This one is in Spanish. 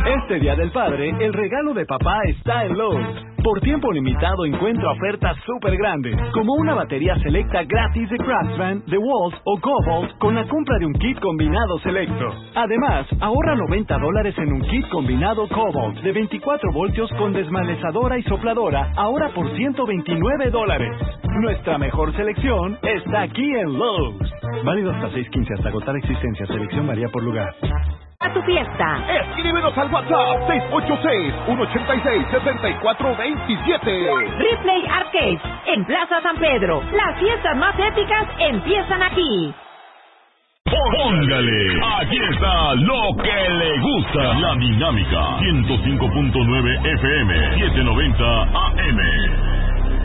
Este Día del Padre, el regalo de papá está en Lowe's. Por tiempo limitado encuentra ofertas súper grandes, como una batería selecta gratis de Craftsman, DeWalt o Cobalt con la compra de un kit combinado selecto. Además, ahorra $90 en un kit combinado Cobalt de 24 voltios con desmalezadora y sopladora, ahora por $129. Nuestra mejor selección está aquí en Lowe's. Válido hasta 6/15 hasta agotar existencia. Selección varía por lugar. A tu fiesta. Escríbenos al WhatsApp 686-186-7427. Ripley Arcade, en Plaza San Pedro. Las fiestas más épicas empiezan aquí. Póngale, aquí está lo que le gusta. La Dinámica 105.9 FM, 790 AM.